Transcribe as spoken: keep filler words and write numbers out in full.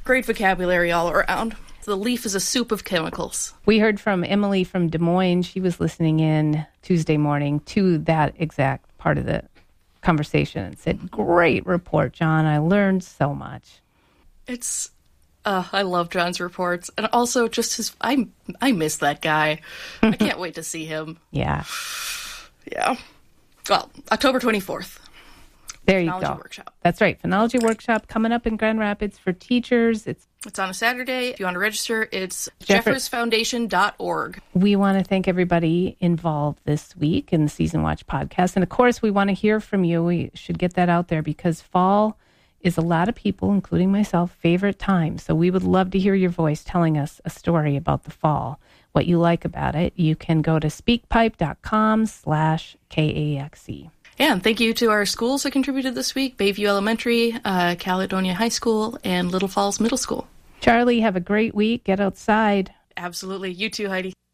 Great vocabulary all around. The leaf is a soup of chemicals. We heard from Emily from Des Moines. She was listening in Tuesday morning to that exact part of the conversation and said, great report, John. I learned so much. It's, uh, I love John's reports. And also just his, I, I miss that guy. I can't wait to see him. Yeah. Yeah. Well, October twenty-fourth. There you Phonology go. Workshop. That's right. Phonology Workshop coming up in Grand Rapids for teachers. It's It's on a Saturday. If you want to register, it's Jeffers- jeffers foundation dot org. We want to thank everybody involved this week in the Season Watch podcast. And of course, we want to hear from you. We should get that out there because fall is a lot of people, including myself, favorite time. So we would love to hear your voice telling us a story about the fall, what you like about it. You can go to speakpipe.com slash KAXE. Yeah, and thank you to our schools that contributed this week, Bayview Elementary, uh, Caledonia High School, and Little Falls Middle School. Charlie, have a great week. Get outside. Absolutely. You too, Heidi.